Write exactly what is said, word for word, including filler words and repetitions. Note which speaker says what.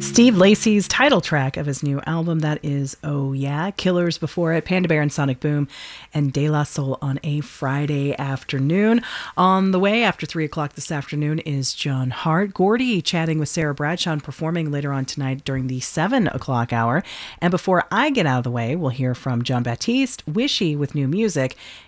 Speaker 1: Steve Lacy's title track of his new album, that is Oh Yeah. Killers before it, Panda Bear and Sonic Boom, and De La Soul on a Friday afternoon. On the way after three o'clock this afternoon is John Hart. Gordy chatting with Sarah Bradshaw and performing later on tonight during the seven o'clock hour. And before I get out of the way, we'll hear from John Baptiste, Wishy with new music,